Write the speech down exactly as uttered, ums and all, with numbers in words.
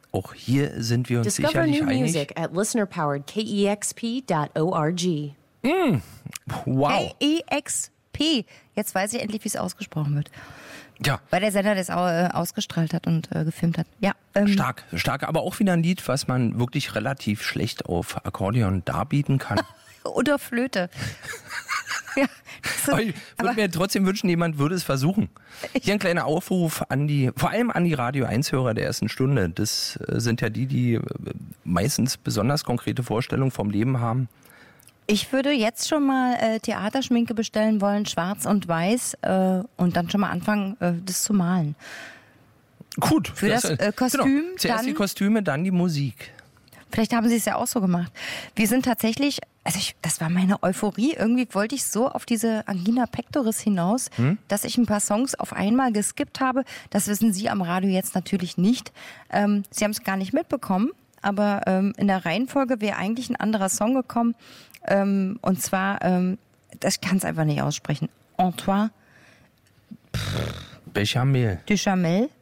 auch hier sind wir uns Discover sicherlich new einig. music at listener powered k e x p dot org. Mm, wow. K E X P. Jetzt weiß ich endlich, wie es ausgesprochen wird. Ja. Weil der Sender das au- äh, ausgestrahlt hat und äh, gefilmt hat. Ja, ähm, Stark, stark, aber auch wieder ein Lied, was man wirklich relativ schlecht auf Akkordeon darbieten kann. Oder Flöte. Ja, das Aber ist, ich würde mir trotzdem wünschen, jemand würde es versuchen. Hier ein kleiner Aufruf an die, vor allem an die Radio eins Hörer der ersten Stunde. Das äh, sind ja die, die äh, meistens besonders konkrete Vorstellungen vom Leben haben. ich würde jetzt schon mal äh, Theaterschminke bestellen wollen, schwarz und weiß, äh, und dann schon mal anfangen, äh, das zu malen. Gut. Für das, äh, Kostüm Genau. Zuerst dann- die Kostüme, dann die Musik. Vielleicht haben sie es ja auch so gemacht. Wir sind tatsächlich, also ich, das war meine Euphorie. Irgendwie wollte ich so auf diese Angina Pectoris hinaus, hm? dass ich ein paar Songs auf einmal geskippt habe. Das wissen Sie am Radio jetzt natürlich nicht. Ähm, Sie haben es gar nicht mitbekommen, aber ähm, in der Reihenfolge wäre eigentlich ein anderer Song gekommen. Ähm, und zwar, ähm, ich kann es einfach nicht aussprechen, Antoine Bechamel. Duchamel.